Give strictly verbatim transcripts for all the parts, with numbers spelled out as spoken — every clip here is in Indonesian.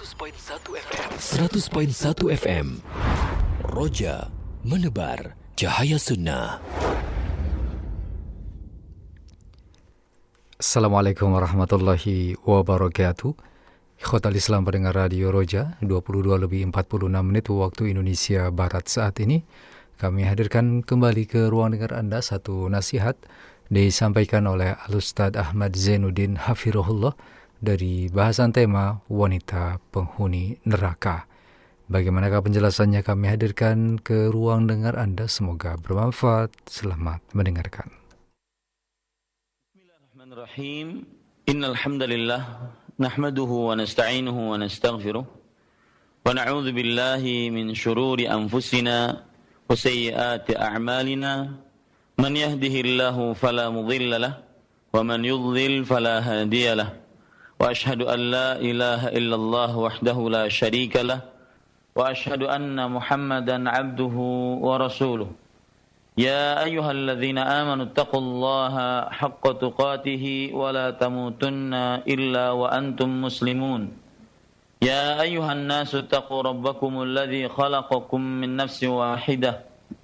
seratus koma satu F M Roja menebar cahaya sunnah. Assalamualaikum warahmatullahi wabarakatuh. Ikhwatal Islam pendengar Radio Roja, dua puluh dua lebih empat puluh enam menit waktu Indonesia Barat saat ini. Kami hadirkan kembali ke ruang dengar Anda satu nasihat disampaikan oleh Al-Ustadz Ahmad Zainuddin Hafirullah dari bahasan tema wanita penghuni neraka. Bagaimanakah penjelasannya kami hadirkan ke ruang dengar Anda, semoga bermanfaat. Selamat mendengarkan. Bismillahirrahmanirrahim. Innal hamdalillah nahmaduhu wa nasta'inuhu wa nastaghfiruh wa na'udzu billahi min shururi anfusina wa sayyiati a'malina. Man yahdihillahu fala mudilla lahu wa man yudlil fala hadiya lahu. Wa ashhadu an la ilaha illallah wahdahu la syarika lahu wa ashhadu anna Muhammadan 'abduhu wa rasuluh. Ya ayyuhalladzina amanu taqullaha haqqa tuqatih wa la tamutunna illa wa antum muslimun. Ya ayyuhan nasu taqu rabbakumul ladzi khalaqakum min nafsin wahidah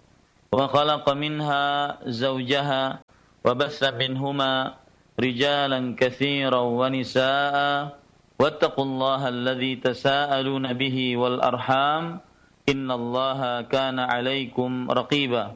wa khalaqa minha zawjaha wa bassa minhuma rijalan katsiran wa nisaa'a wattaqullaha alladzi tasaaluna bihi wal arham innallaha kana 'alaikum raqiba.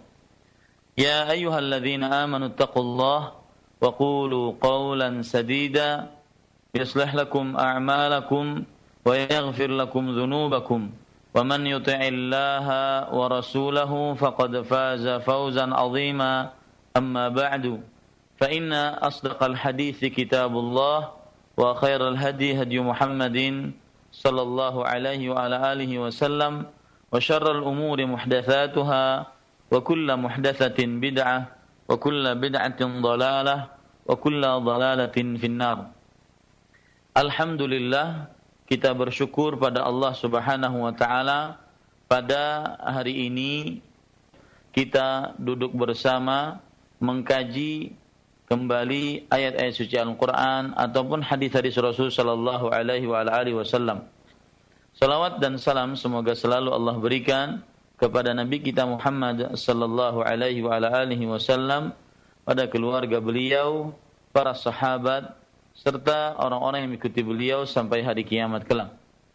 Ya ayyuhalladzina amanu taqullaha wa qulu qawlan sadida yuslih lakum a'malakum wa yaghfir lakum dhunubakum wa man yuti'illaha wa rasulahu faqad faza fawzan 'azima. Amma ba'du fa inna asdaqal hadithi kitabullah wa khairal hadi hadi Muhammadin sallallahu alaihi wa ala alihi wa sallam wa syarral umuri muhdatsatuha wa kullu muhdatsatin bid'ah wa kullu bid'atin dhalalah wa kullu dhalalatin finnar. Alhamdulillah, kita bersyukur pada Allah Subhanahu wa taala pada hari ini kita duduk bersama mengkaji kembali ayat-ayat suci Al-Quran ataupun hadis-hadis Rasul sallallahu alaihi wa alihi wasallam. Salawat dan salam semoga selalu Allah berikan kepada Nabi kita Muhammad sallallahu alaihi wa alihi wasallam, pada keluarga beliau, para sahabat, serta orang-orang yang mengikuti beliau sampai hari kiamat kelak.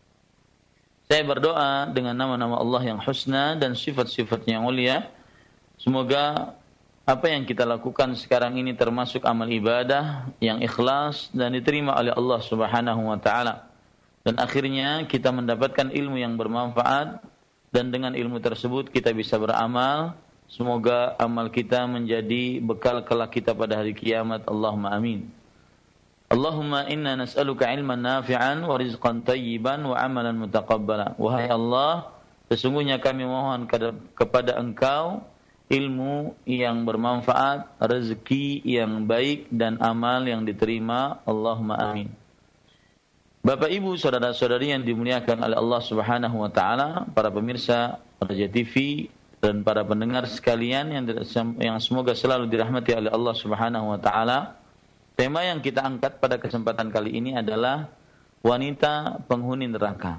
Saya berdoa dengan nama-nama Allah yang husna dan sifat-sifatnya yang mulia, semoga apa yang kita lakukan sekarang ini termasuk amal ibadah yang ikhlas dan diterima oleh Allah Subhanahu wa taala. Dan akhirnya kita mendapatkan ilmu yang bermanfaat, dan dengan ilmu tersebut kita bisa beramal. Semoga amal kita menjadi bekal kelak kita pada hari kiamat. Allahumma amin. Allahumma inna nas'aluka ilman nafi'an wa rizqan tayyiban wa amalan mutaqabbala. Wahai Allah, sesungguhnya kami mohon kepada Engkau ilmu yang bermanfaat, rezeki yang baik, dan amal yang diterima. Allahumma amin. Bapak Ibu, saudara-saudari yang dimuliakan oleh Allah Subhanahu wa taala, para pemirsa Roja T V dan para pendengar sekalian yang yang semoga selalu dirahmati oleh Allah Subhanahu wa taala. Tema yang kita angkat pada kesempatan kali ini adalah wanita penghuni neraka.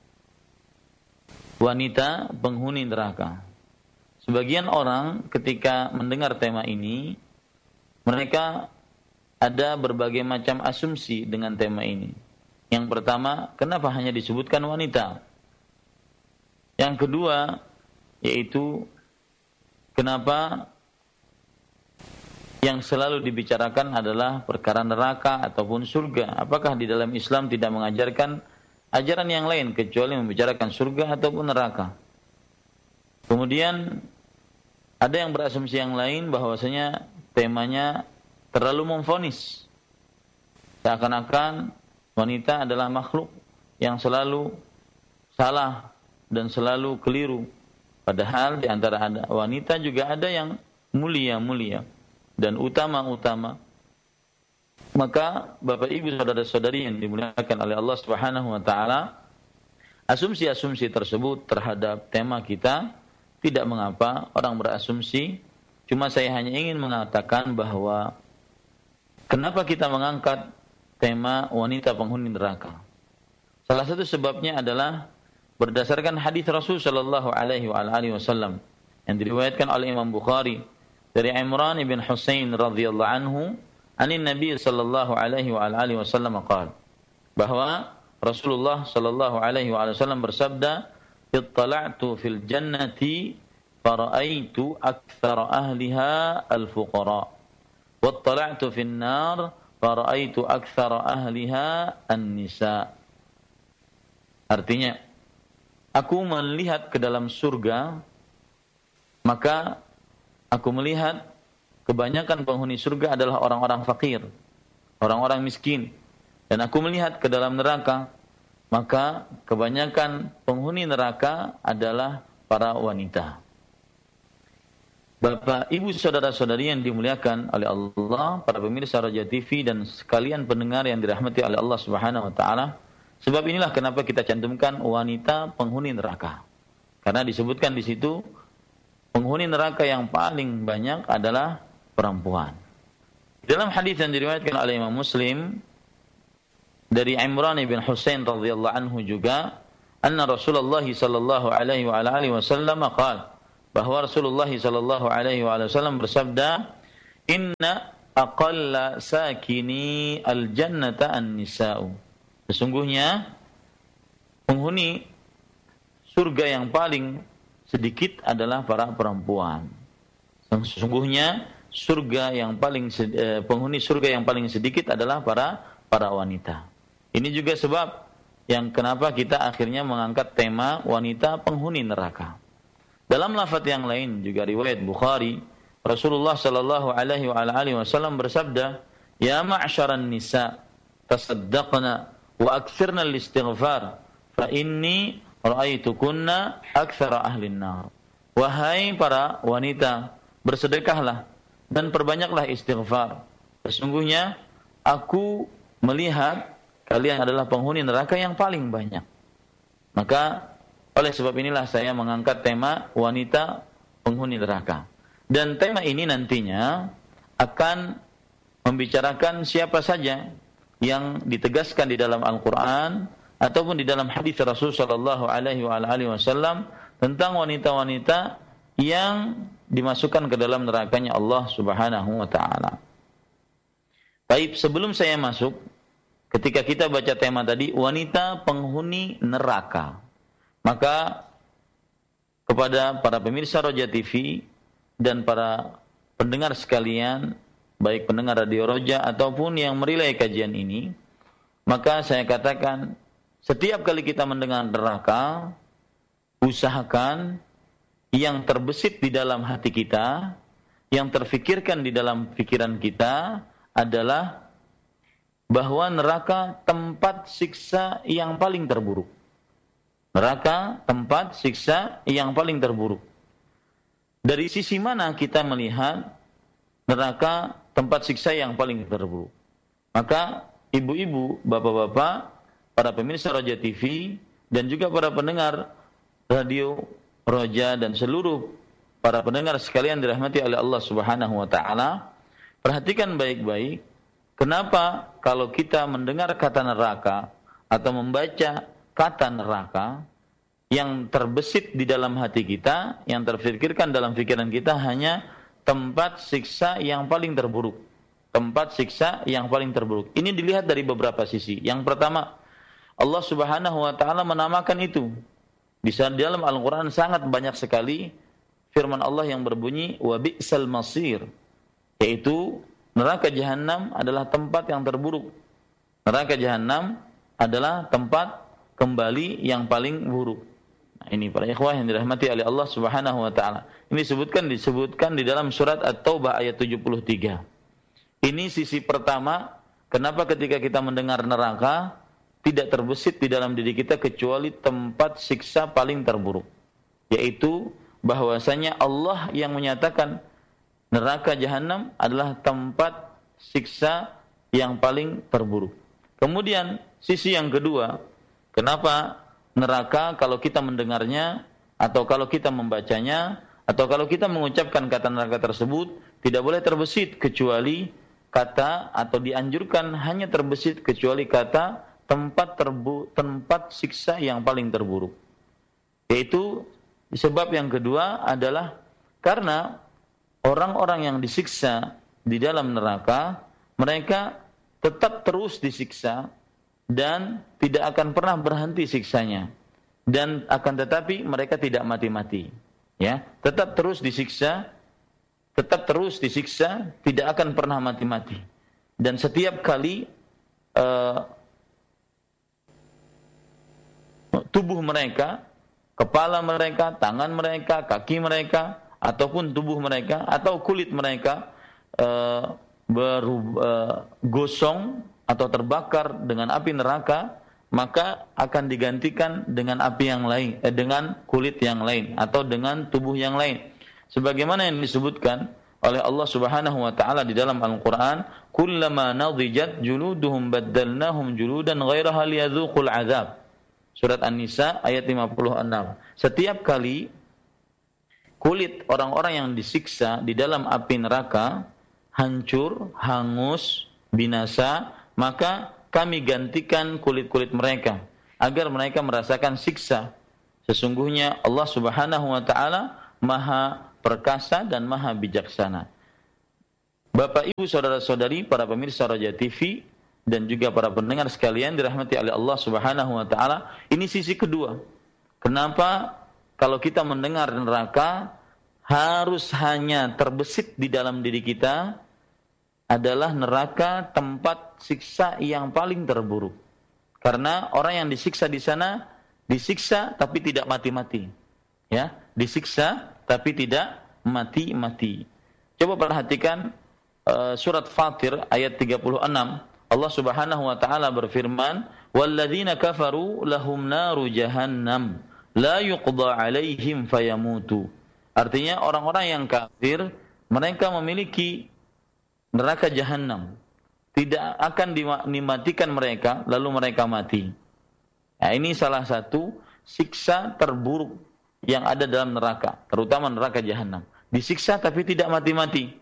Wanita penghuni neraka. Sebagian orang ketika mendengar tema ini, mereka ada berbagai macam asumsi dengan tema ini. Yang pertama, kenapa hanya disebutkan wanita? Yang kedua, yaitu kenapa yang selalu dibicarakan adalah perkara neraka ataupun surga? Apakah di dalam Islam tidak mengajarkan ajaran yang lain kecuali membicarakan surga ataupun neraka? Kemudian ada yang berasumsi yang lain bahwasanya temanya terlalu memvonis. Seakan-akan wanita adalah makhluk yang selalu salah dan selalu keliru. Padahal di antara wanita juga ada yang mulia-mulia dan utama-utama. Maka Bapak Ibu saudara-saudari yang dimuliakan oleh Allah Subhanahu wa taala, asumsi-asumsi tersebut terhadap tema kita tidak mengapa orang berasumsi. Cuma saya hanya ingin mengatakan bahwa kenapa kita mengangkat tema wanita penghuni neraka? Salah satu sebabnya adalah berdasarkan hadis Rasul sallallahu alaihi wa alihi wasallam yang diriwayatkan oleh Imam Bukhari dari Imran bin Husain radhiyallahu anhu, anin Nabi sallallahu alaihi wa alihi wasallam qala, bahwa Rasulullah sallallahu alaihi wasallam bersabda, "Ittala'tu fil jannati fara'aitu aktsara ahliha al-fuqara, wattala'tu fin nar fara'aitu aktsara ahliha an-nisa." Artinya, aku melihat ke dalam surga, maka aku melihat kebanyakan penghuni surga adalah orang-orang fakir, orang-orang miskin. Dan aku melihat ke dalam neraka, maka kebanyakan penghuni neraka adalah para wanita. Bapak, Ibu, saudara-saudari yang dimuliakan oleh Allah, para pemirsa Roja T V dan sekalian pendengar yang dirahmati oleh Allah Subhanahu wa taala. Sebab inilah kenapa kita cantumkan wanita penghuni neraka. Karena disebutkan di situ penghuni neraka yang paling banyak adalah perempuan. Dalam hadis yang diriwayatkan oleh Imam Muslim dari Imran bin Husain radhiyallahu anhu juga, anna Rasulullah sallallahu alaihi wa alihi wasallam qala, bahwa Rasulullah sallallahu alaihi wasallam bersabda, "Inna aqalla sakini al-jannata an-nisa'u." Sesungguhnya penghuni surga yang paling sedikit adalah para perempuan. Sesungguhnya surga yang paling eh, penghuni surga yang paling sedikit adalah para para wanita. Ini juga sebab yang kenapa kita akhirnya mengangkat tema wanita penghuni neraka. Dalam lafaz yang lain juga riwayat Bukhari, Rasulullah sallallahu alaihi wa alihi wasallam bersabda, "Ya ma'syaran nisa, tasaddaqna wa aktsirna al-istighfar, fa inni ra'aitukunna aktsara ahlin nar." Wahai para wanita, bersedekahlah dan perbanyaklah istighfar. Sesungguhnya aku melihat kalian adalah penghuni neraka yang paling banyak. Maka oleh sebab inilah saya mengangkat tema wanita penghuni neraka. Dan tema ini nantinya akan membicarakan siapa saja yang ditegaskan di dalam Al-Quran ataupun di dalam hadis Rasul sallallahu alaihi wasallam tentang wanita-wanita yang dimasukkan ke dalam nerakanya Allah Subhanahu wa taala. Baik, sebelum saya masuk, ketika kita baca tema tadi wanita penghuni neraka, maka kepada para pemirsa Roja T V dan para pendengar sekalian, baik pendengar Radio Roja ataupun yang merilai kajian ini, maka saya katakan setiap kali kita mendengar neraka, usahakan yang terbesit di dalam hati kita, yang terfikirkan di dalam pikiran kita adalah bahwa neraka tempat siksa yang paling terburuk. Neraka tempat siksa yang paling terburuk. Dari sisi mana kita melihat neraka tempat siksa yang paling terburuk? Maka ibu-ibu, bapak-bapak, para pemirsa Roja T V dan juga para pendengar Radio Roja dan seluruh para pendengar sekalian dirahmati oleh Allah Subhanahu wa taala, perhatikan baik-baik kenapa kalau kita mendengar kata neraka atau membaca kata neraka, yang terbesit di dalam hati kita, yang terfikirkan dalam pikiran kita hanya tempat siksa yang paling terburuk. Tempat siksa yang paling terburuk. Ini dilihat dari beberapa sisi. Yang pertama, Allah Subhanahu wa taala menamakan itu. Di dalam Al-Qur'an sangat banyak sekali firman Allah yang berbunyi wa bi'sal masir, yaitu neraka jahanam adalah tempat yang terburuk. Neraka jahanam adalah tempat kembali yang paling buruk. Nah, ini para ikhwah yang dirahmati oleh Allah Subhanahu wa taala. Ini disebutkan disebutkan di dalam surat At-Taubah ayat tujuh puluh tiga. Ini sisi pertama, kenapa ketika kita mendengar neraka tidak terbesit di dalam diri kita kecuali tempat siksa paling terburuk, yaitu bahwasanya Allah yang menyatakan neraka jahanam adalah tempat siksa yang paling terburuk. Kemudian sisi yang kedua, kenapa neraka kalau kita mendengarnya atau kalau kita membacanya atau kalau kita mengucapkan kata neraka tersebut tidak boleh terbesit kecuali kata atau dianjurkan hanya terbesit kecuali kata tempat terbu, tempat siksa yang paling terburuk. Yaitu sebab yang kedua adalah karena orang-orang yang disiksa di dalam neraka, mereka tetap terus disiksa dan tidak akan pernah berhenti siksanya. Dan akan tetapi mereka tidak mati-mati. Ya, tetap terus disiksa, tetap terus disiksa, tidak akan pernah mati-mati. Dan setiap kali uh, tubuh mereka, kepala mereka, tangan mereka, kaki mereka, ataupun tubuh mereka atau kulit mereka uh, bergosong uh, atau terbakar dengan api neraka, maka akan digantikan dengan api yang lain, eh, dengan kulit yang lain atau dengan tubuh yang lain. Sebagaimana yang disebutkan oleh Allah Subhanahu wa taala di dalam Al-Qur'an, "Kullama nadijat juluduhum baddalnahum juludan ghairaha liyadzuqul 'adzab." Surat An-Nisa ayat lima puluh enam. Setiap kali kulit orang-orang yang disiksa di dalam api neraka hancur, hangus, binasa, maka kami gantikan kulit-kulit mereka agar mereka merasakan siksa. Sesungguhnya Allah Subhanahu wa taala Maha perkasa dan Maha bijaksana. Bapak, Ibu, saudara-saudari, para pemirsa Roja T V dan juga para pendengar sekalian dirahmati oleh Allah Subhanahu wa taala, ini sisi kedua. Kenapa kalau kita mendengar neraka harus hanya terbesit di dalam diri kita adalah neraka tempat siksa yang paling terburuk. Karena orang yang disiksa di sana disiksa tapi tidak mati-mati. Ya, disiksa tapi tidak mati-mati. Coba perhatikan uh, surat Fatir ayat tiga puluh enam. Allah Subhanahu wa taala berfirman, "Walladzina kafaru lahum naru jahannam la yuqda 'alaihim fayamutu." Artinya orang-orang yang kafir mereka memiliki neraka jahanam, tidak akan dimatikan mereka lalu mereka mati. Nah, ini salah satu siksa terburuk yang ada dalam neraka, terutama neraka jahanam. Disiksa tapi tidak mati-mati.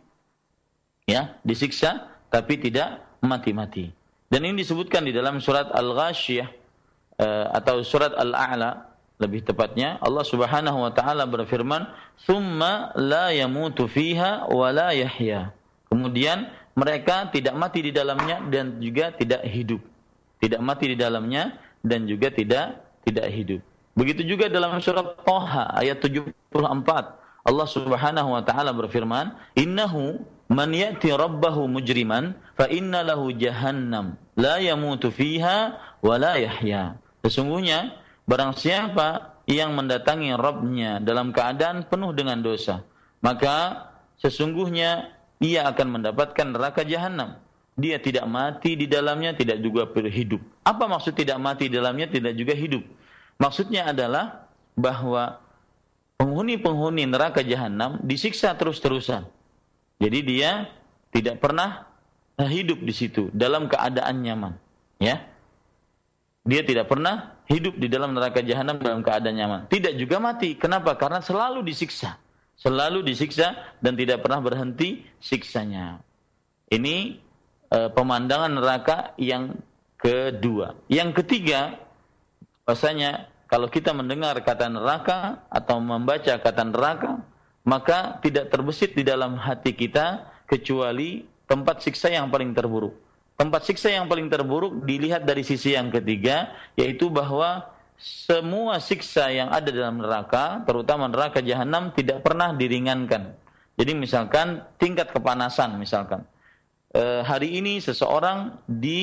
Ya, disiksa tapi tidak mati-mati. Dan ini disebutkan di dalam surat Al-Ghasyiyah uh, atau surat Al-A'la lebih tepatnya. Allah Subhanahu wa taala berfirman, "Tsumma la yamutu fiha wa la yahya." Kemudian mereka tidak mati di dalamnya dan juga tidak hidup. Tidak mati di dalamnya dan juga tidak tidak hidup. Begitu juga dalam surat Thaha ayat tujuh puluh empat. Allah Subhanahu wa taala berfirman, "Innahu man ya'ti rabbahu mujriman fa inna lahu jahannam la yamutu fiha wa la yahya." Sesungguhnya barang siapa yang mendatangi Rabb-nya dalam keadaan penuh dengan dosa, maka sesungguhnya ia akan mendapatkan neraka jahanam. Dia tidak mati di dalamnya, tidak juga hidup. Apa maksud tidak mati di dalamnya, tidak juga hidup? Maksudnya adalah bahwa penghuni-penghuni neraka jahanam disiksa terus-terusan. Jadi dia tidak pernah hidup di situ dalam keadaan nyaman, ya. Dia tidak pernah hidup di dalam neraka jahanam dalam keadaan nyaman. Tidak juga mati. Kenapa? Karena selalu disiksa. Selalu disiksa dan tidak pernah berhenti siksanya. Ini e, pemandangan neraka yang kedua. Yang ketiga, bahasanya kalau kita mendengar kata neraka atau membaca kata neraka, maka tidak terbesit di dalam hati kita kecuali tempat siksa yang paling terburuk. Tempat siksa yang paling terburuk dilihat dari sisi yang ketiga, yaitu bahwa semua siksa yang ada dalam neraka, terutama neraka jahanam, tidak pernah diringankan. Jadi misalkan tingkat kepanasan, misalkan e, hari ini seseorang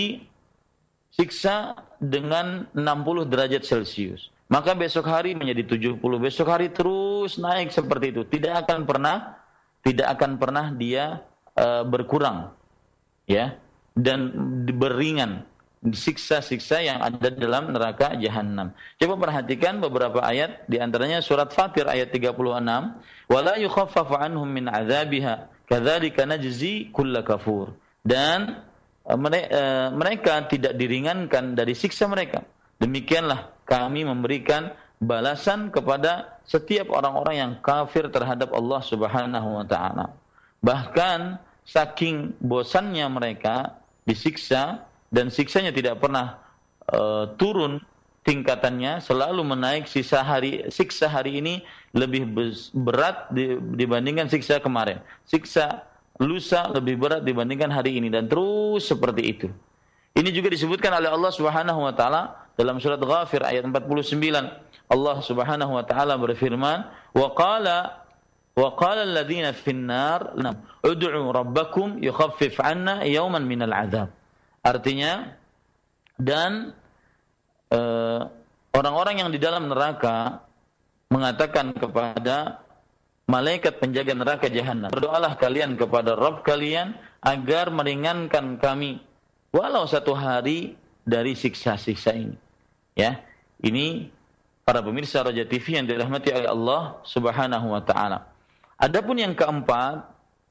disiksa dengan enam puluh derajat Celcius, maka besok hari menjadi tujuh puluh, besok hari terus naik seperti itu. Tidak akan pernah, tidak akan pernah dia e, berkurang, ya, dan beringan siksa-siksa yang ada dalam neraka jahanam. Coba perhatikan beberapa ayat, di antaranya surat Fatir ayat tiga puluh enam, "Wala yukhaffafu anhum min 'adzabiha, kadzalika najzi kulla kafur." Dan e, mereka tidak diringankan dari siksa mereka. Demikianlah kami memberikan balasan kepada setiap orang-orang yang kafir terhadap Allah Subhanahu wa taala. Bahkan saking bosannya mereka disiksa dan siksanya tidak pernah uh, turun tingkatannya, selalu menaik. Sisa hari siksa hari ini lebih berat dibandingkan siksa kemarin. Siksa lusa lebih berat dibandingkan hari ini, dan terus seperti itu. Ini juga disebutkan oleh Allah Subhanahu wa taala dalam surat Ghafir ayat empat puluh sembilan. Allah Subhanahu wa taala berfirman, "Wa qala wa qala alladziina fin nar ud'u rabbakum yukhaffif 'anna yawman minal 'adzab." Artinya, dan uh, orang-orang yang di dalam neraka mengatakan kepada malaikat penjaga neraka jahanam, "Berdoalah kalian kepada Rabb kalian agar meringankan kami walau satu hari dari siksa-siksa ini." Ya, ini para pemirsa Roja T V yang dirahmati oleh Allah Subhanahu wa taala. Adapun yang keempat,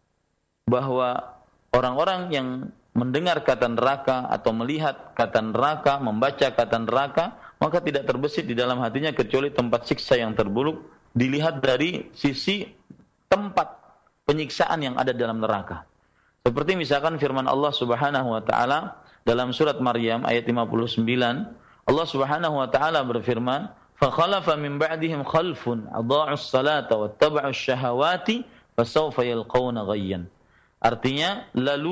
bahwa orang-orang yang mendengar kata neraka atau melihat kata neraka, membaca kata neraka, maka tidak terbesit di dalam hatinya kecuali tempat siksa yang terburuk, dilihat dari sisi tempat penyiksaan yang ada dalam neraka. Seperti misalkan firman Allah Subhanahu wa taala dalam surat Maryam ayat lima puluh sembilan, Allah Subhanahu wa taala berfirman, "Fa khalafa min ba'dihim khalfun adha'us salata wattaba'us syahawati fasawfa yalqawna ghayyan." Artinya, lalu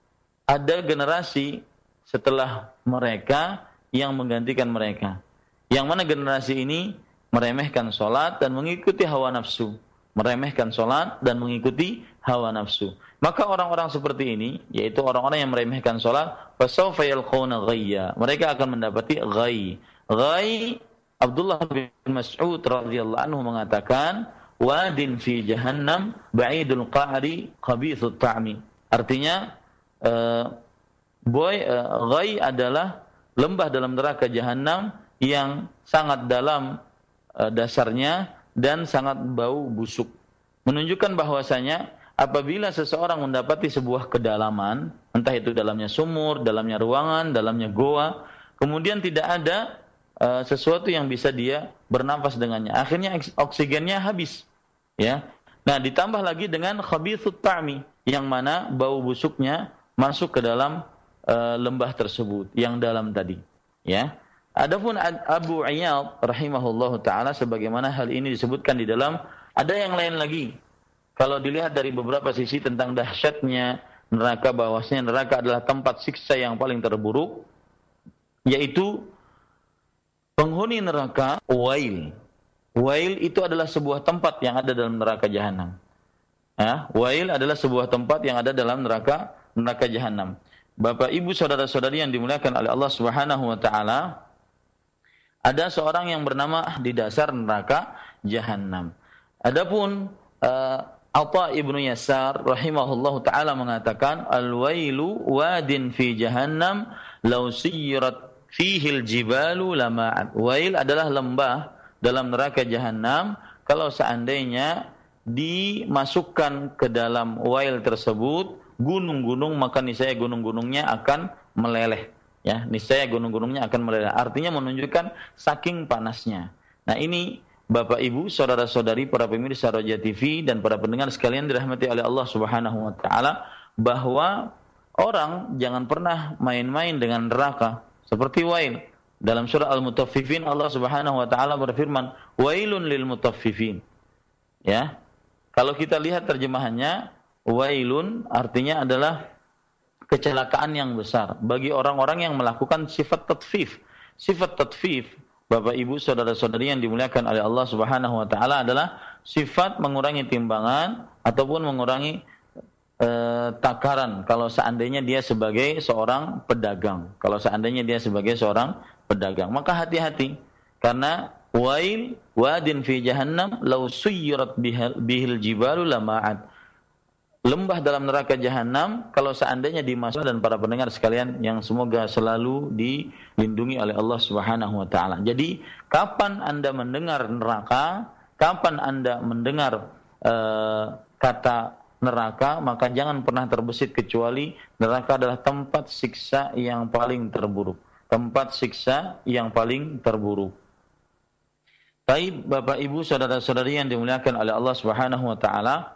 ada generasi setelah mereka yang menggantikan mereka. Yang mana generasi ini meremehkan salat dan mengikuti hawa nafsu. Meremehkan salat dan mengikuti hawa nafsu. Maka orang-orang seperti ini, yaitu orang-orang yang meremehkan salat, fasawfa yalqawna ghayya, mereka akan mendapati ghayy. Ghayy, Abdullah bin Mas'ud radhiyallahu anhu mengatakan, wadin fi jahannam ba'idul qa'ri khabithut ta'mi. Artinya, uh, boy uh, ghayy adalah lembah dalam neraka jahanam yang sangat dalam uh, dasarnya dan sangat bau busuk. Menunjukkan bahwasanya apabila seseorang mendapati sebuah kedalaman, entah itu dalamnya sumur, dalamnya ruangan, dalamnya goa, kemudian tidak ada uh, sesuatu yang bisa dia bernafas dengannya, akhirnya oksigennya habis, ya. Nah, ditambah lagi dengan khabithut ta'mi, yang mana bau busuknya masuk ke dalam uh, lembah tersebut yang dalam tadi, ya. Adapun Abu Iyad rahimahullahu taala, sebagaimana hal ini disebutkan di dalam, ada yang lain lagi. Kalau dilihat dari beberapa sisi tentang dahsyatnya neraka, bahwasanya neraka adalah tempat siksa yang paling terburuk, yaitu penghuni neraka wail. Wail itu adalah sebuah tempat yang ada dalam neraka jahanam. Ya, wail adalah sebuah tempat yang ada dalam neraka neraka jahanam. Bapak, Ibu, saudara-saudari yang dimuliakan oleh Allah Subhanahu wa taala, ada seorang yang bernama di dasar neraka jahanam. Adapun uh, Atha ibnu Yasar rahimahullahu taala mengatakan, al-wailu wadin fi jahannam law sirat fihi al-jibalu lama'at. Wail adalah lembah dalam neraka jahanam, kalau seandainya dimasukkan ke dalam wail tersebut gunung-gunung, maka niscaya gunung-gunungnya akan meleleh. Ya, niscaya gunung-gunungnya akan meleleh. Artinya menunjukkan saking panasnya. Nah, ini Bapak, Ibu, saudara-saudari, para pemirsa Roja T V dan para pendengar sekalian dirahmati oleh Allah Subhanahu wa taala, bahwa orang jangan pernah main-main dengan neraka seperti wail. Dalam surah Al-Mutaffifin Allah Subhanahu wa taala berfirman, "Wailun lil mutaffifin." Ya. Kalau kita lihat terjemahannya, wailun artinya adalah kecelakaan yang besar bagi orang-orang yang melakukan sifat tatfif. Sifat tatfif, Bapak, Ibu, saudara-saudari yang dimuliakan oleh Allah Subhanahu wa taala, adalah sifat mengurangi timbangan ataupun mengurangi e, takaran kalau seandainya dia sebagai seorang pedagang. Kalau seandainya dia sebagai seorang pedagang, maka hati-hati, karena wail wadin fi jahannam law suyirat bihil jibalu lama'at. Lembah dalam neraka jahanam kalau seandainya dimasukkan, dan para pendengar sekalian yang semoga selalu dilindungi oleh Allah Subhanahu wa taala. Jadi, kapan Anda mendengar neraka, kapan Anda mendengar uh, kata neraka, maka jangan pernah terbesit kecuali neraka adalah tempat siksa yang paling terburuk. Tempat siksa yang paling terburuk. Baik, Bapak, Ibu, saudara-saudari yang dimuliakan oleh Allah Subhanahu wa taala,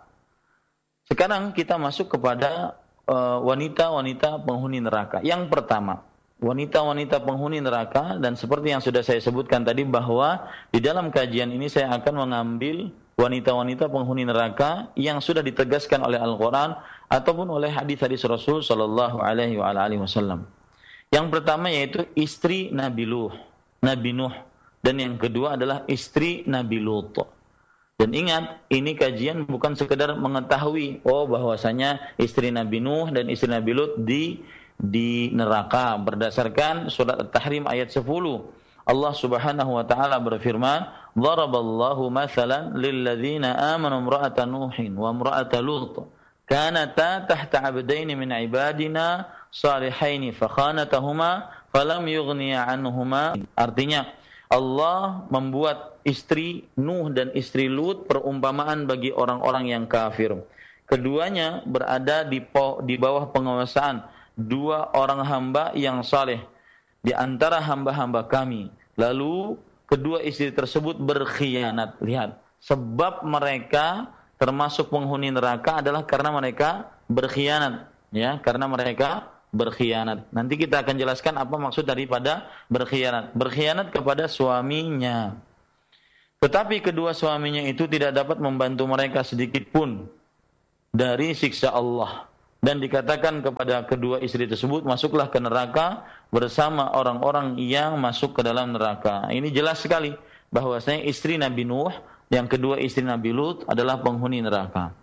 sekarang kita masuk kepada uh, wanita-wanita penghuni neraka. Yang pertama, wanita-wanita penghuni neraka, dan seperti yang sudah saya sebutkan tadi bahwa di dalam kajian ini saya akan mengambil wanita-wanita penghuni neraka yang sudah ditegaskan oleh Al-Quran ataupun oleh hadis-hadis Rasul Sallallahu Alaihi Wasallam. Yang pertama yaitu istri Nabi Nuh, Nabi Nuh, dan yang kedua adalah istri Nabi Lut. Dan ingat, ini kajian bukan sekedar mengetahui oh bahwasanya istri Nabi Nuh dan istri Nabi Lut di di neraka berdasarkan surat At-Tahrim ayat sepuluh. Allah Subhanahu wa taala berfirman, "Daraballahu mathalan lil ladzina amanu imra'ata Nuhin wa imra'ata Lut kanata tahta 'abdaini min 'ibadina salihaini fakhanatahuma falam yughniya 'anhuma." Artinya, Allah membuat istri Nuh dan istri Lut perumpamaan bagi orang-orang yang kafir. Keduanya berada di po, di bawah penguasaan dua orang hamba yang saleh di antara hamba-hamba kami. Lalu kedua istri tersebut berkhianat. Lihat, sebab mereka termasuk penghuni neraka adalah karena mereka berkhianat, ya, karena mereka berkhianat. Nanti kita akan jelaskan apa maksud daripada berkhianat. Berkhianat kepada suaminya. Tetapi kedua suaminya itu tidak dapat membantu mereka sedikit pun dari siksa Allah. Dan dikatakan kepada kedua istri tersebut, masuklah ke neraka bersama orang-orang yang masuk ke dalam neraka. Ini jelas sekali bahwasanya istri Nabi Nuh, yang kedua istri Nabi Lut adalah penghuni neraka.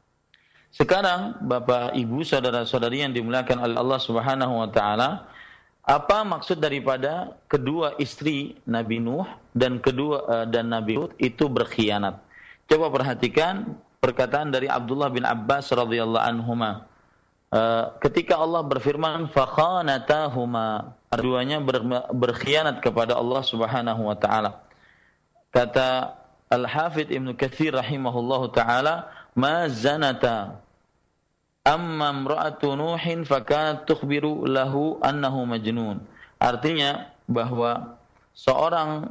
Sekarang Bapak Ibu saudara-saudari yang dimuliakan oleh Allah Subhanahu wa taala, apa maksud daripada kedua istri Nabi Nuh dan kedua uh, dan Nabi Lut itu berkhianat? Coba perhatikan perkataan dari Abdullah bin Abbas radhiyallahu anhuma. Uh, ketika Allah berfirman fakhanatahuma, keduanya ber, berkhianat kepada Allah Subhanahu wa taala. Kata Al-Hafidz Ibnu Katsir rahimahullahu taala, ma zanata amma imra'atu Nuhin fakanat tukhbiru lahu annahu majnun. Artinya bahwa seorang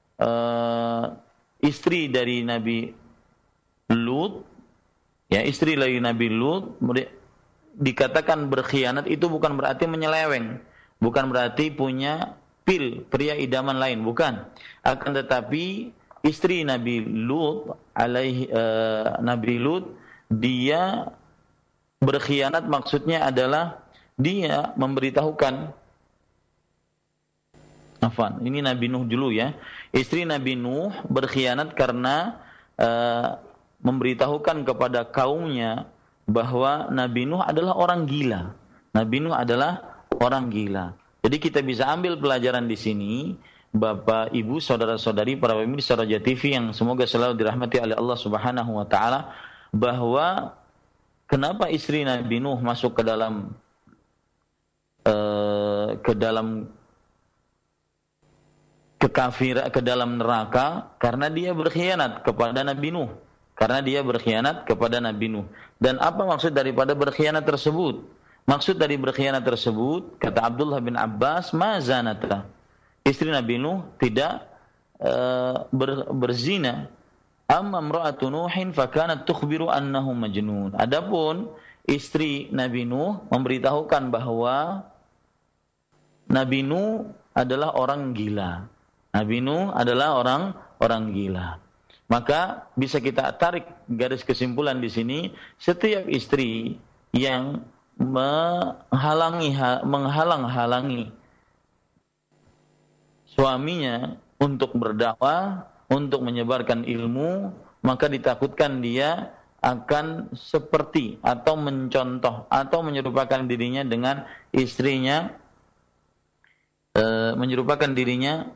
uh, istri dari Nabi Lut, ya istri dari Nabi Lut dikatakan berkhianat itu bukan berarti menyeleweng, bukan berarti punya pil, pria idaman lain, bukan. Akan tetapi istri Nabi Lut alaihi uh, Nabi Lut dia berkhianat maksudnya adalah dia memberitahukan, afwan, ini Nabi Nuh dulu ya. Istri Nabi Nuh berkhianat karena uh, memberitahukan kepada kaumnya bahwa Nabi Nuh adalah orang gila. Nabi Nuh adalah orang gila. Jadi kita bisa ambil pelajaran di sini, Bapak, Ibu, saudara-saudari, para pemirsa Roja T V yang semoga selalu dirahmati oleh Allah Subhanahu wa taala, bahwa kenapa istri Nabi Nuh masuk ke dalam uh, ke dalam kekafiran, ke dalam neraka, karena dia berkhianat kepada Nabi Nuh. Karena dia berkhianat kepada Nabi Nuh. Dan apa maksud daripada berkhianat tersebut? Maksud dari berkhianat tersebut, kata Abdullah bin Abbas, ma zanata. Istri Nabi Nuh tidak uh, ber, berzina. Amma imra'atu Nuhin fakanat tukhbiru annahu majnun. Adapun istri Nabi Nuh memberitahukan bahwa Nabi Nuh adalah orang gila. Nabi Nuh adalah orang orang gila. Maka bisa kita tarik garis kesimpulan di sini, setiap istri yang menghalangi menghalang-halangi suaminya untuk berdakwah, untuk menyebarkan ilmu, maka ditakutkan dia akan seperti atau mencontoh atau menyerupakan dirinya dengan istrinya, e, menyerupakan dirinya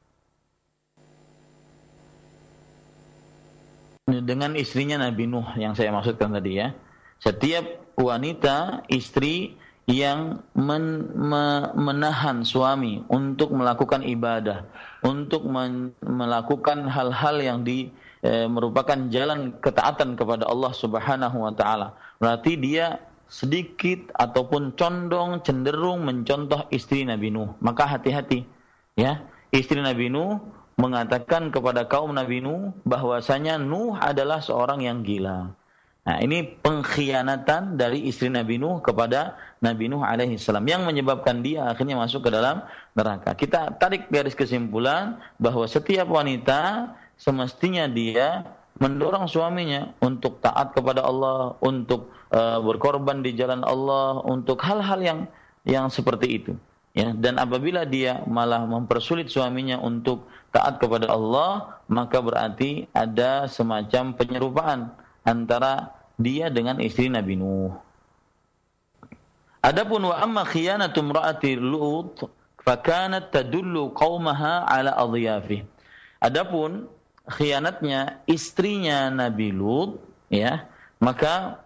dengan istrinya Nabi Nuh yang saya maksudkan tadi ya. Setiap wanita, istri yang men, me, menahan suami untuk melakukan ibadah, untuk men, melakukan hal-hal yang di, e, merupakan jalan ketaatan kepada Allah Subhanahu wa taala, berarti dia sedikit ataupun condong, cenderung mencontoh istri Nabi Nuh. Maka hati-hati ya. Istri Nabi Nuh mengatakan kepada kaum Nabi Nuh bahwasanya Nuh adalah seorang yang gila. Nah, ini pengkhianatan dari istri Nabi Nuh kepada Nabi Nuh alaihi salam yang menyebabkan dia akhirnya masuk ke dalam neraka. Kita tarik garis kesimpulan bahwa setiap wanita semestinya dia mendorong suaminya untuk taat kepada Allah, untuk uh, berkorban di jalan Allah, untuk hal-hal yang yang seperti itu. Ya, dan apabila dia malah mempersulit suaminya untuk taat kepada Allah, maka berarti ada semacam penyerupaan antara dia dengan istri Nabi Nuh. Adapun wa amma khiyanatu imraati Lut fakanat tadullu qaumaha ala adhiyafih. Adapun khianatnya istrinya Nabi Lut, ya, maka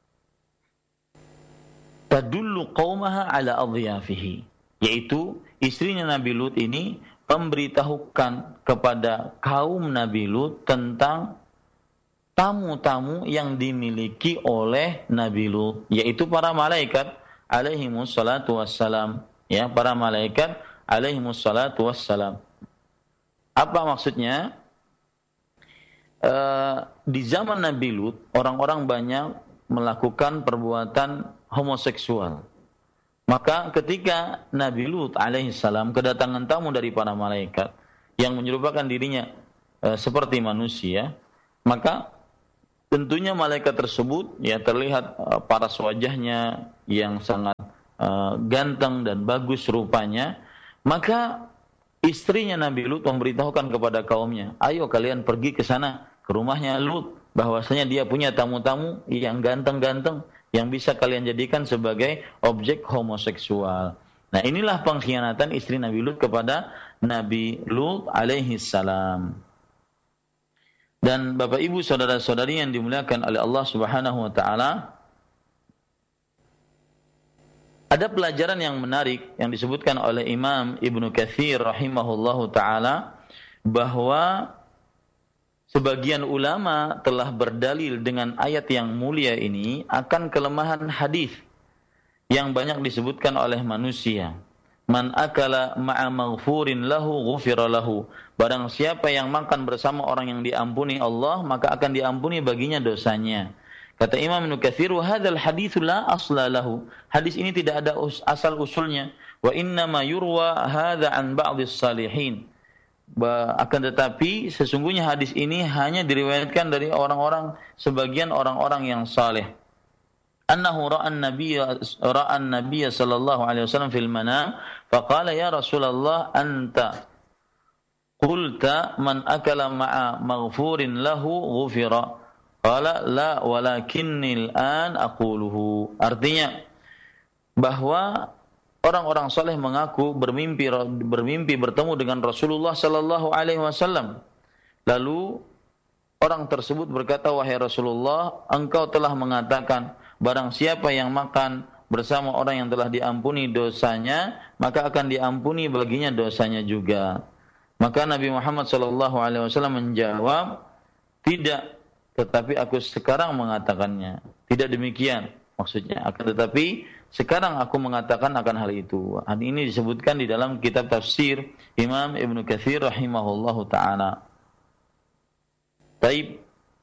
tadullu qaumaha ala adhiyafihi, yaitu istrinya Nabi Lut ini memberitahukan kepada kaum Nabi Lut tentang tamu-tamu yang dimiliki oleh Nabi Lut, yaitu para malaikat alaihimus salatu wassalam, ya, para malaikat alaihimus salatu wassalam. Apa maksudnya? E, di zaman Nabi Lut, orang-orang banyak melakukan perbuatan homoseksual. Maka ketika Nabi Lut alaihissalam kedatangan tamu dari para malaikat yang menyerupakan dirinya e, seperti manusia, maka tentunya malaikat tersebut ya terlihat uh, paras wajahnya yang sangat uh, ganteng dan bagus rupanya. Maka istrinya Nabi Lut memberitahukan kepada kaumnya, ayo kalian pergi ke sana, ke rumahnya Lut, bahwasanya dia punya tamu-tamu yang ganteng-ganteng yang bisa kalian jadikan sebagai objek homoseksual. Nah, inilah pengkhianatan istri Nabi Lut kepada Nabi Lut alaihi salam. Dan Bapak Ibu saudara-saudari yang dimuliakan oleh Allah Subhanahu wa taala, ada pelajaran yang menarik yang disebutkan oleh Imam Ibnu Katsir rahimahullahu taala, bahwa sebagian ulama telah berdalil dengan ayat yang mulia ini akan kelemahan hadis yang banyak disebutkan oleh manusia. Man akala ma'a maghfurin lahu ghufira lahu. Barang siapa yang makan bersama orang yang diampuni Allah, maka akan diampuni baginya dosanya. Kata Imam Ibnu Katsir, wa hadzal haditsu la asla lahu. Hadis ini tidak ada asal usulnya. Wa inna ma yurwa hadza an ba'dhis salihin. Akan tetapi sesungguhnya hadis ini hanya diriwayatkan dari orang-orang, sebagian orang-orang yang saleh. Annahu ra'a an-nabiy ra'a an-nabiy sallallahu alaihi wasallam fil manam faqala ya Rasulullah anta qulta man akala ma'a maghfurin lahu ghufira qala la walakinni al-an aquluhu. Artinya bahwa orang-orang saleh mengaku bermimpi bermimpi bertemu dengan Rasulullah sallallahu alaihi wasallam. Lalu orang tersebut berkata, wahai Rasulullah, engkau telah mengatakan barang siapa yang makan bersama orang yang telah diampuni dosanya, maka akan diampuni baginya dosanya juga. Maka Nabi Muhammad sallallahu alaihi wasallam menjawab, tidak, tetapi aku sekarang mengatakannya. Tidak demikian maksudnya, akan tetapi sekarang aku mengatakan akan hal itu. Hal ini disebutkan di dalam kitab tafsir Imam Ibnu Katsir rahimahullahu taala. Baik,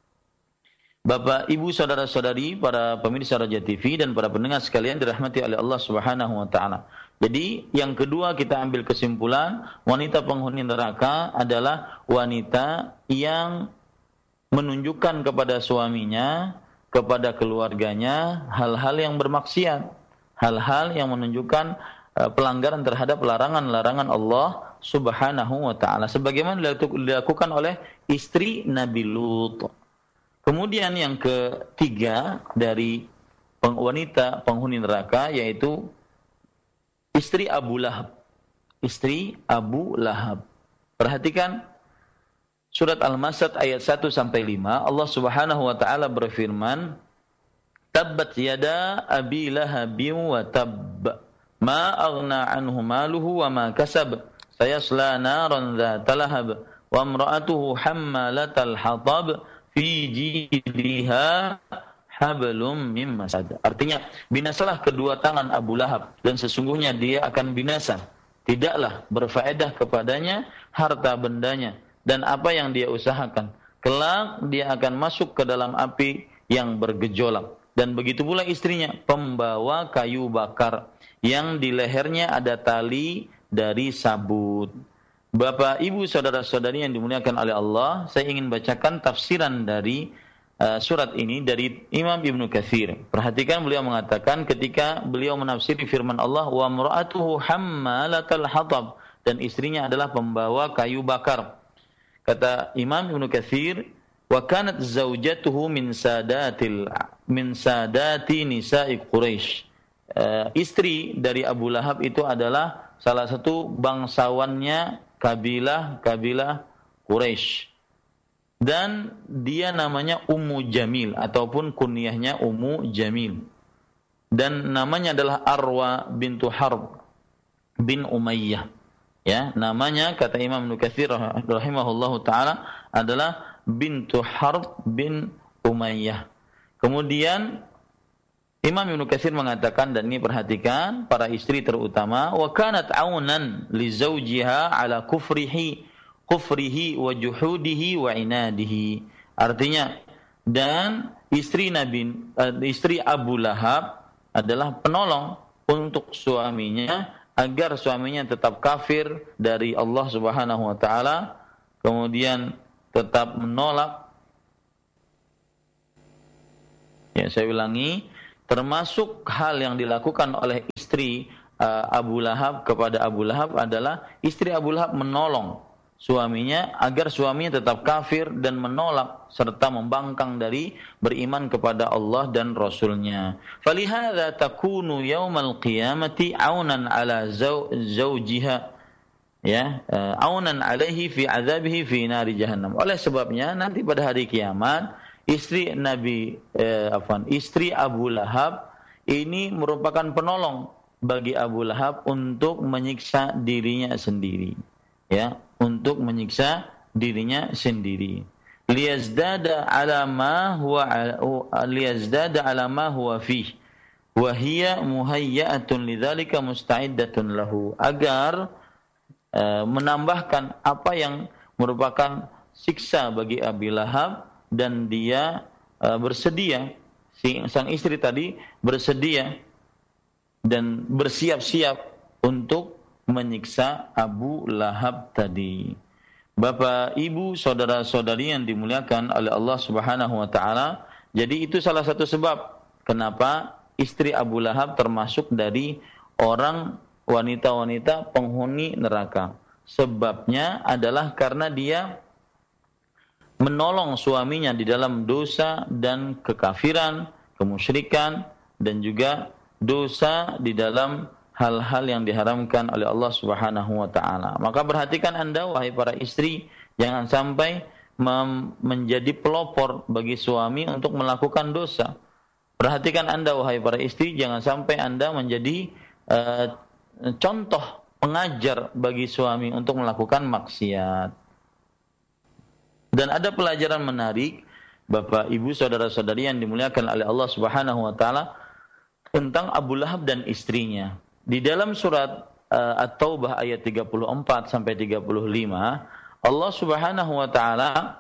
Bapak, Ibu, saudara-saudari, para pemirsa Raja T V dan para pendengar sekalian dirahmati oleh Allah Subhanahu wa taala. Jadi, yang kedua kita ambil kesimpulan, wanita penghuni neraka adalah wanita yang menunjukkan kepada suaminya, kepada keluarganya hal-hal yang bermaksiat, hal-hal yang menunjukkan uh, pelanggaran terhadap larangan-larangan Allah Subhanahu wa taala, sebagaimana dilakukan oleh istri Nabi Lut. Kemudian yang ketiga dari wanita penghuni neraka yaitu istri Abu Lahab. Istri Abu Lahab. Perhatikan surat Al-Masad ayat satu sampai lima. Allah Subhanahu wa taala berfirman, Tabbat yada Abi Lahabin wa tabb. Ma aghna anhu maluhu wa ma kasab. Sayasla naran dzata lahab wa imra'atuhu hammalatal hatab. Fi jidha hablum mim masad. Artinya, binasalah kedua tangan Abu Lahab dan sesungguhnya dia akan binasa. Tidaklah berfaedah kepadanya harta bendanya dan apa yang dia usahakan. Kelak dia akan masuk ke dalam api yang bergejolak. Dan begitu pula istrinya, pembawa kayu bakar yang di lehernya ada tali dari sabut. Bapak, Ibu, saudara-saudari yang dimuliakan oleh Allah, saya ingin bacakan tafsiran dari uh, surat ini dari Imam Ibnu Katsir. Perhatikan, beliau mengatakan ketika beliau menafsiri firman Allah, wa mar'atuhu hammalatal hatab, dan istrinya adalah pembawa kayu bakar. Kata Imam Ibnu Katsir, wa kanat zaujatuhu min sadatil min sadati nisa'i Quraisy. Uh, istri dari Abu Lahab itu adalah salah satu bangsawannya kabilah-kabilah Quraisy. Dan dia namanya Ummu Jamil ataupun kunyahnya Ummu Jamil. Dan namanya adalah Arwa bintu Harb bin Umayyah. Ya, namanya kata Imam Ibnu Katsir rahimahullahu taala adalah bintu Harb bin Umayyah. Kemudian Imam Ibnu Katsir mengatakan, dan ini perhatikan para istri terutama, wa kanat aunan li zawjiha ala kufrihi kufrihi wa juhudihi wa inadihi. Artinya, dan istri Nabi istri Abu Lahab adalah penolong untuk suaminya agar suaminya tetap kafir dari Allah Subhanahu wa taala, kemudian tetap menolak. Ya, saya ulangi, termasuk hal yang dilakukan oleh istri uh, Abu Lahab kepada Abu Lahab adalah istri Abu Lahab menolong suaminya agar suaminya tetap kafir dan menolak serta membangkang dari beriman kepada Allah dan Rasulnya. Falihadza takunu yaumal qiyamati aunan ala zawjiha, ya, uh, aunan alaihi fi azabihi fi nari jahannam. Oleh sebabnya nanti pada hari kiamat istri Nabi eh, afwan, istri Abu Lahab ini merupakan penolong bagi Abu Lahab untuk menyiksa dirinya sendiri, ya, untuk menyiksa dirinya sendiri. Liyazdada ala ma huwa liyazdada ala ma huwa fih wa hiya muhayyatun lidzalika musta'iddatun lahu, agar eh, menambahkan apa yang merupakan siksa bagi Abu Lahab, dan dia uh, bersedia, si sang istri tadi bersedia dan bersiap-siap untuk menyiksa Abu Lahab tadi. Bapak, Ibu, saudara-saudari yang dimuliakan oleh Allah Subhanahu wa taala, jadi itu salah satu sebab kenapa istri Abu Lahab termasuk dari orang wanita-wanita penghuni neraka. Sebabnya adalah karena dia menolong suaminya di dalam dosa dan kekafiran, kemusyrikan, dan juga dosa di dalam hal-hal yang diharamkan oleh Allah Subhanahu wa taala. Maka perhatikan Anda, wahai para istri, jangan sampai mem- menjadi pelopor bagi suami untuk melakukan dosa. Perhatikan Anda, wahai para istri, jangan sampai Anda menjadi uh, contoh pengajar bagi suami untuk melakukan maksiat. Dan ada pelajaran menarik, Bapak, Ibu, saudara-saudari yang dimuliakan oleh Allah Subhanahu wa taala, tentang Abu Lahab dan istrinya. Di dalam surat uh, At-Taubah ayat tiga puluh empat sampai tiga puluh lima, Allah Subhanahu wa taala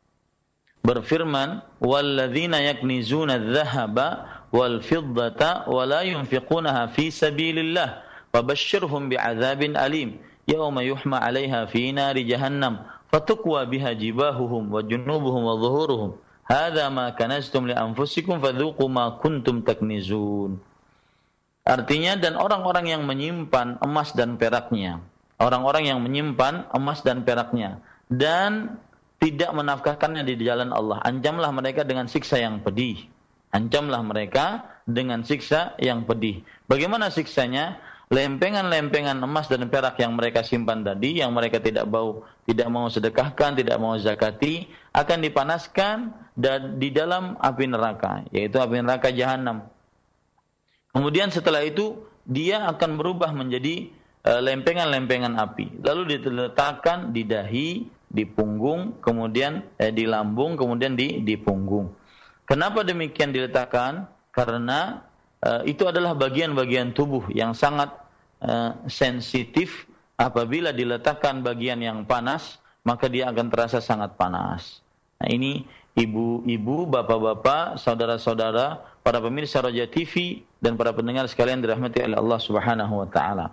berfirman, "Walladzina yaknizuna adh-dhahaba wal fiddata wa la yunfiqunaha fi sabilillah, fabashshirhum bi'adzabin alim, yauma yuhma 'alaiha fi nari jahannam." Fatukwa biha jibahuhum wa junubuhum wa zuhuruhum. Hadza ma kanaztum li anfusikum fadzuqu ma kuntum taknizun. Artinya, dan orang-orang yang menyimpan emas dan peraknya, orang-orang yang menyimpan emas dan peraknya dan tidak menafkahkannya di jalan Allah, ancamlah mereka dengan siksa yang pedih. Ancamlah mereka dengan siksa yang pedih. Bagaimana siksanya? Lempengan-lempengan emas dan perak yang mereka simpan tadi, yang mereka tidak mau tidak mau sedekahkan, tidak mau zakati, akan dipanaskan dan di dalam api neraka, yaitu api neraka jahanam. Kemudian setelah itu dia akan berubah menjadi uh, lempengan-lempengan api, lalu diletakkan di dahi, di punggung, kemudian eh, di lambung, kemudian di di punggung. Kenapa demikian diletakkan? Karena Uh, itu adalah bagian-bagian tubuh yang sangat uh, sensitif. Apabila diletakkan bagian yang panas, maka dia akan terasa sangat panas. Nah, ini ibu-ibu, bapak-bapak, saudara-saudara, para pemirsa Roja T V dan para pendengar sekalian dirahmati oleh Allah Subhanahu wa taala.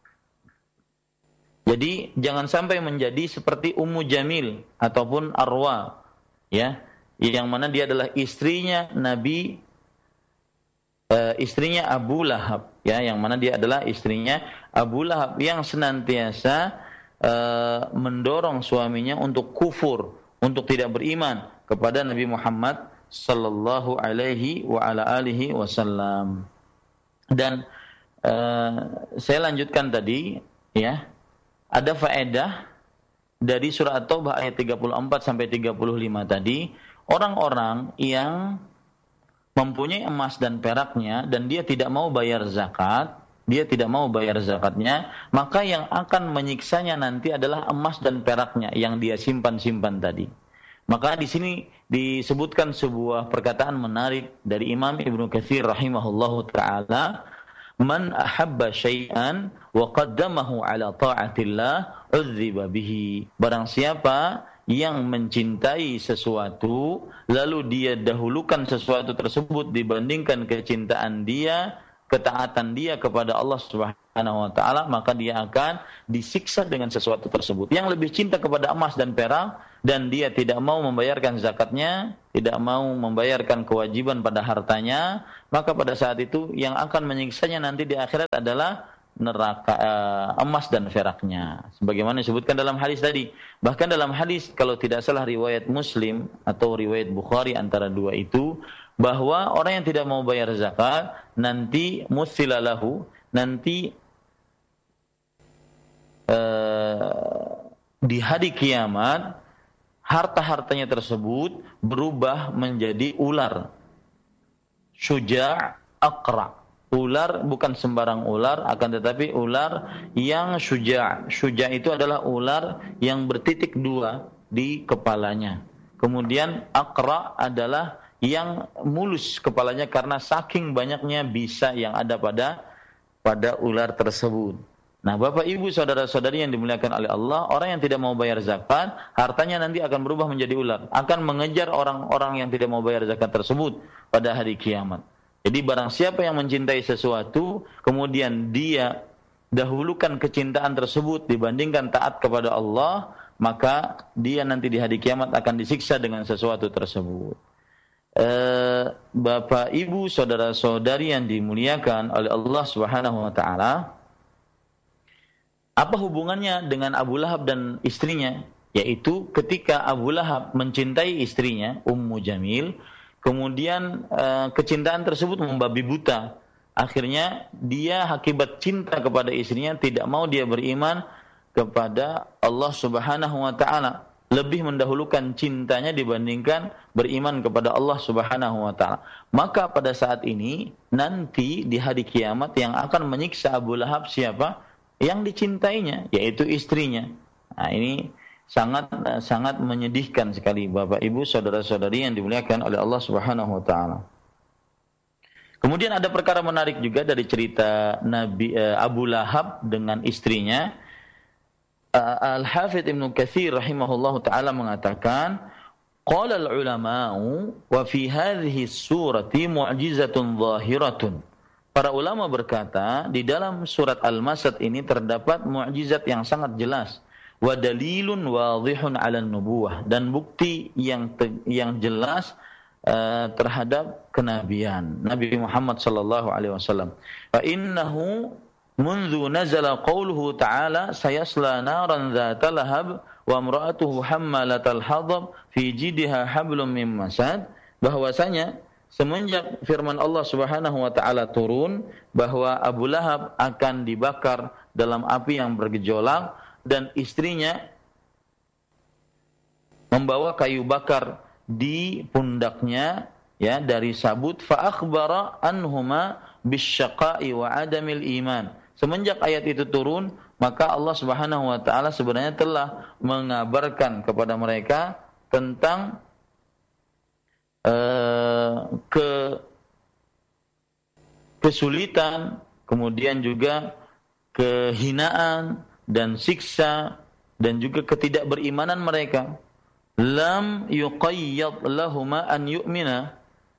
Jadi jangan sampai menjadi seperti Ummu Jamil ataupun Arwa, ya, yang mana dia adalah istrinya Nabi, uh, istrinya Abu Lahab, ya, yang mana dia adalah istrinya Abu Lahab yang senantiasa uh, mendorong suaminya untuk kufur, untuk tidak beriman kepada Nabi Muhammad sallallahu alaihi wa ala alihi wasallam. Dan uh, saya lanjutkan tadi, ya. Ada faedah dari surah At-Taubah ayat tiga puluh empat sampai tiga puluh lima tadi, orang-orang yang mempunyai emas dan peraknya dan dia tidak mau bayar zakat, dia tidak mau bayar zakatnya, maka yang akan menyiksanya nanti adalah emas dan peraknya yang dia simpan-simpan tadi. Maka di sini disebutkan sebuah perkataan menarik dari Imam Ibnu Katsir rahimahullahu taala, man ahabba syai'an wa qaddamahu ala ta'atillah udziba bihi. Barang siapa yang mencintai sesuatu lalu dia dahulukan sesuatu tersebut dibandingkan kecintaan dia, ketaatan dia kepada Allah Subhanahu wa taala, maka dia akan disiksa dengan sesuatu tersebut. Yang lebih cinta kepada emas dan perak dan dia tidak mau membayarkan zakatnya, tidak mau membayarkan kewajiban pada hartanya, maka pada saat itu yang akan menyiksanya nanti di akhirat adalah neraka, uh, emas dan peraknya. Sebagaimana disebutkan dalam hadis tadi. Bahkan dalam hadis, kalau tidak salah riwayat Muslim atau riwayat Bukhari antara dua itu, bahwa orang yang tidak mau bayar zakat nanti musilalahu, nanti uh, di hari kiamat harta-hartanya tersebut berubah menjadi ular. Syuja' aqra. Ular bukan sembarang ular, akan tetapi ular yang syuja'. Syuja' itu adalah ular yang bertitik dua di kepalanya. Kemudian aqra adalah yang mulus kepalanya karena saking banyaknya bisa yang ada pada pada ular tersebut. Nah, Bapak Ibu saudara-saudari yang dimuliakan oleh Allah, orang yang tidak mau bayar zakat, hartanya nanti akan berubah menjadi ular, akan mengejar orang-orang yang tidak mau bayar zakat tersebut pada hari kiamat. Jadi barang siapa yang mencintai sesuatu, kemudian dia dahulukan kecintaan tersebut dibandingkan taat kepada Allah, maka dia nanti di hari kiamat akan disiksa dengan sesuatu tersebut. Eh, Bapak Ibu saudara-saudari yang dimuliakan oleh Allah Subhanahu wa taala, apa hubungannya dengan Abu Lahab dan istrinya? Yaitu ketika Abu Lahab mencintai istrinya, Ummu Jamil, kemudian e, kecintaan tersebut membabi buta. Akhirnya dia akibat cinta kepada istrinya tidak mau dia beriman kepada Allah Subhanahu wa taala. Lebih mendahulukan cintanya dibandingkan beriman kepada Allah Subhanahu wa taala. Maka pada saat ini nanti di hari kiamat yang akan menyiksa Abu Lahab siapa? Yang dicintainya, yaitu istrinya. Nah, ini sangat sangat menyedihkan sekali Bapak Ibu saudara-saudari yang dimuliakan oleh Allah Subhanahu wa taala. Kemudian ada perkara menarik juga dari cerita Nabi uh, Abu Lahab dengan istrinya. Uh, Al-Hafidz Ibnu Katsir rahimahullahu taala mengatakan, qala al-ulama'u wa fi hadhihi surati mu'jizatun zahiratun. Para ulama berkata, di dalam surat Al-Masad ini terdapat mukjizat yang sangat jelas, wa dalilun wadhihun 'ala nubuwah, dan bukti yang te- yang jelas uh, terhadap kenabian Nabi Muhammad sallallahu alaihi wasallam. Fa innahu mundu nazala qauluhu ta'ala sayasla naran dzata lahab wa imra'atuhu hammalatal hatab fi jidha hablum min masad, bahwasanya semenjak firman Allah Subhanahu wa taala turun bahwa Abu Lahab akan dibakar dalam api yang bergejolak dan istrinya membawa kayu bakar di pundaknya, ya, dari sabut, fa akhbara anhuma bisyaqa'i wa adamil iman. Semenjak ayat itu turun, maka Allah Subhanahu wa taala sebenarnya telah mengabarkan kepada mereka tentang Uh, ke kesulitan, kemudian juga kehinaan dan siksa dan juga ketidakberimanan mereka. lam yuqayyad lahuma an yu'mina.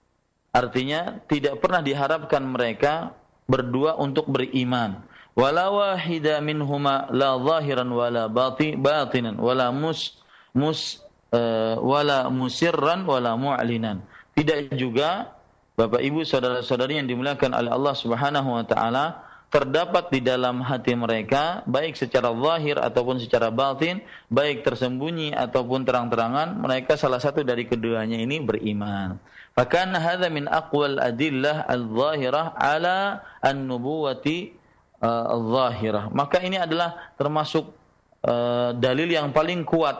Artinya tidak pernah diharapkan mereka berdua untuk beriman. Wala wahida minhuma la zahiran wala bati batinan wala mus mus uh, wala musirran wala mu'linan. Tidak juga Bapak Ibu saudara-saudari yang dimuliakan oleh Allah Subhanahu wa taala, terdapat di dalam hati mereka baik secara zahir ataupun secara batin, baik tersembunyi ataupun terang-terangan, mereka salah satu dari keduanya ini beriman. Fakana hadza min aqwal adillah al-zahirah ala an-nubuwati uh, al-zahirah. Maka ini adalah termasuk uh, dalil yang paling kuat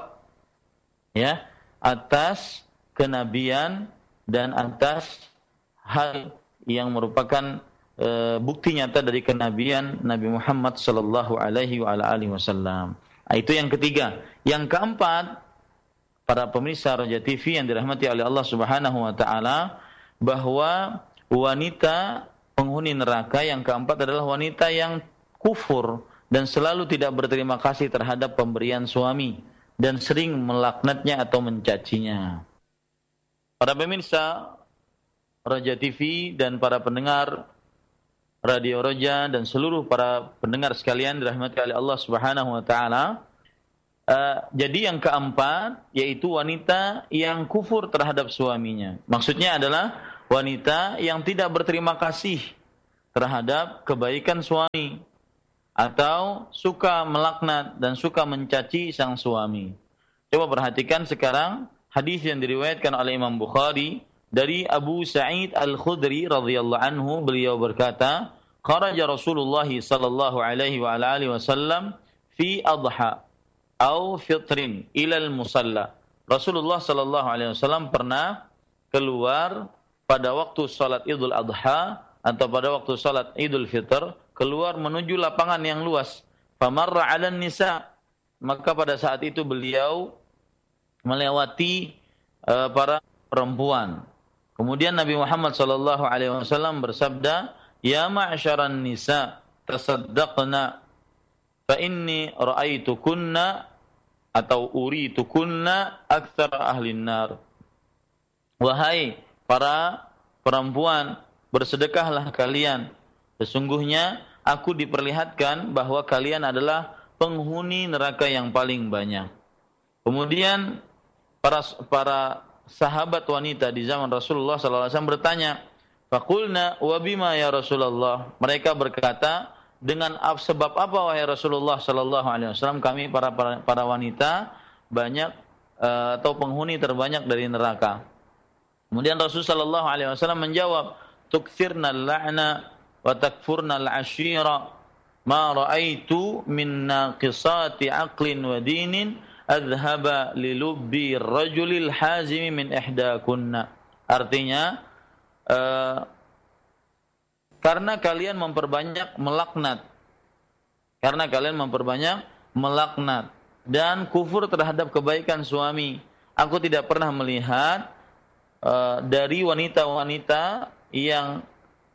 ya atas kenabian dan atas hal yang merupakan e, bukti nyata dari kenabian Nabi Muhammad sallallahu alaihi wa ala alihi wasallam. Nah, itu yang ketiga. Yang keempat, para pemirsa Roja T V yang dirahmati oleh Allah Subhanahu wa taala, bahwa wanita penghuni neraka yang keempat adalah wanita yang kufur dan selalu tidak berterima kasih terhadap pemberian suami dan sering melaknatnya atau mencacinya. Para pemirsa Roja T V dan para pendengar Radio Roja dan seluruh para pendengar sekalian dirahmati oleh Allah Subhanahu wa taala. Uh, jadi yang keempat yaitu wanita yang kufur terhadap suaminya. Maksudnya adalah wanita yang tidak berterima kasih terhadap kebaikan suami atau suka melaknat dan suka mencaci sang suami. Coba perhatikan sekarang hadis yang diriwayatkan oleh Imam Bukhari dari Abu Sa'id Al-Khudri radhiyallahu anhu, beliau berkata, kharaja Rasulullah sallallahu alaihi wa alihi wasallam fi adha au fitrin ila al-musalla. Rasulullah sallallahu alaihi wasallam pernah keluar pada waktu salat Idul Adha atau pada waktu salat Idul Fitr, keluar menuju lapangan yang luas. Famarra 'alan nisa, maka pada saat itu beliau melewati uh, para perempuan. Kemudian Nabi Muhammad sallallahu alaihi wasallam bersabda, "Ya ma'syaran nisa, tasaddaqna fa inni ra'aitukunna atau uritukunna aktsar ahlin nar." Wahai para perempuan, bersedekahlah kalian. Sesungguhnya aku diperlihatkan bahwa kalian adalah penghuni neraka yang paling banyak. Kemudian para para sahabat wanita di zaman Rasulullah sallallahu alaihi wasallam bertanya, faqulna wa bima ya Rasulullah. Mereka berkata, dengan sebab apa wahai Rasulullah sallallahu alaihi wasallam kami para para, para wanita banyak uh, atau penghuni terbanyak dari neraka. Kemudian Rasul sallallahu alaihi wasallam menjawab, tukthirna al-la'na wa takfurna al-ashira ma ra'aitu min naqisati aqlin wa dinin adhaba lilubbi rajulil hazimi min ihdakunna. Artinya uh, karena kalian memperbanyak melaknat karena kalian memperbanyak melaknat dan kufur terhadap kebaikan suami, aku tidak pernah melihat uh, dari wanita-wanita yang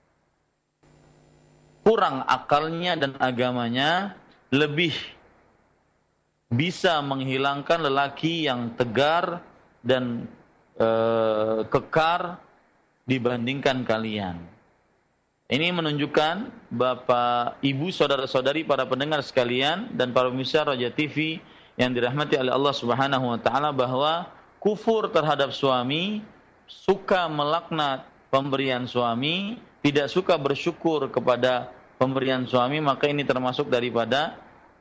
kurang akalnya dan agamanya lebih bisa menghilangkan lelaki yang tegar dan e, kekar dibandingkan kalian. Ini menunjukkan Bapak, Ibu, saudara-saudari, para pendengar sekalian dan para pemirsa Roja T V yang dirahmati oleh Allah Subhanahu wa taala, bahwa kufur terhadap suami, suka melaknat pemberian suami, tidak suka bersyukur kepada pemberian suami, maka ini termasuk daripada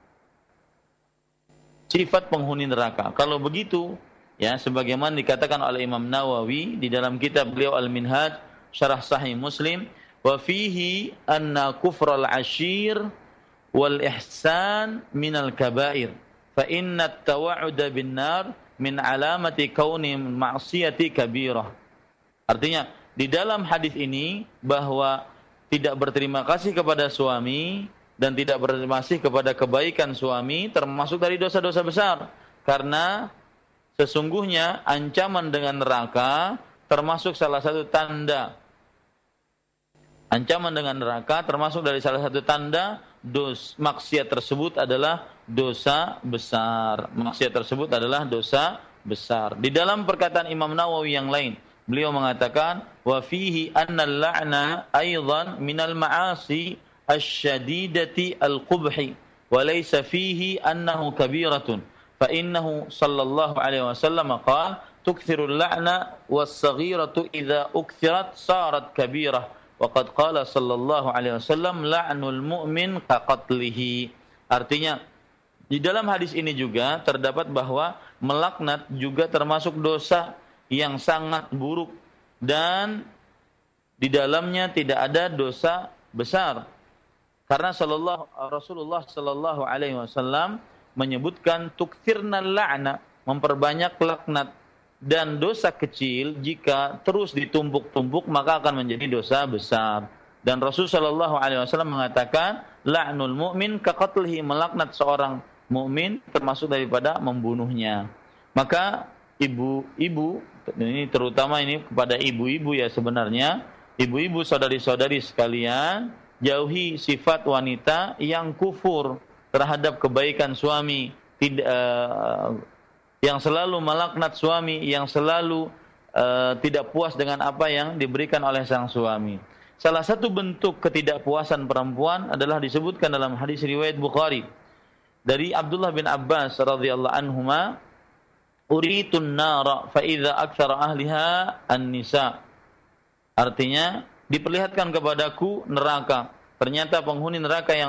sifat penghuni neraka. Kalau begitu, ya sebagaimana dikatakan oleh Imam Nawawi di dalam kitab beliau Al-Minhaj Syarah Sahih Muslim, wa fihi anna kufral ashir wal ihsan minal kabair fa inna at-tawa'uda bin nar min alamati kauni ma'siyati kabirah. Artinya di dalam hadis ini bahwa tidak berterima kasih kepada suami dan tidak berterima kasih kepada kebaikan suami termasuk dari dosa-dosa besar. Karena sesungguhnya ancaman dengan neraka termasuk salah satu tanda. Ancaman dengan neraka termasuk dari salah satu tanda dos, maksiat tersebut adalah dosa besar. Maksiat tersebut adalah dosa besar. Di dalam perkataan Imam Nawawi yang lain, beliau mengatakan wa fihi anna al-la'na aidan minal ma'asi asy-syadidati al-qubhi wa laysa fihi annahu kabiratun fa innahu sallallahu alaihi wasallam qala tukthiru al-la'na was-saghiratu idza ukthirat sarat kabirah wa qad qala sallallahu alaihi wasallam la'nul mu'min ka qatlihi. Artinya di dalam hadis ini juga terdapat bahwa melaknat juga termasuk dosa yang sangat buruk dan di dalamnya tidak ada dosa besar. Karena sallallahu Rasulullah sallallahu alaihi wasallam menyebutkan tukthirnal la'na, memperbanyak laknat, dan dosa kecil jika terus ditumpuk-tumpuk maka akan menjadi dosa besar. Dan Rasul sallallahu alaihi wasallam mengatakan la'nul mu'min ka qatlihi, melaknat seorang mukmin termasuk daripada membunuhnya. Maka ibu-ibu, ini terutama ini kepada ibu-ibu ya sebenarnya, ibu-ibu saudari-saudari sekalian, jauhi sifat wanita yang kufur terhadap kebaikan suami, tidak uh, yang selalu melaknat suami, yang selalu uh, tidak puas dengan apa yang diberikan oleh sang suami. Salah satu bentuk ketidakpuasan perempuan adalah disebutkan dalam hadis riwayat Bukhari dari Abdullah bin Abbas radhiyallahu anhuma, uritun nara fa idza aktsara ahliha an-nisa. Artinya diperlihatkan kepadaku neraka, ternyata penghuni neraka yang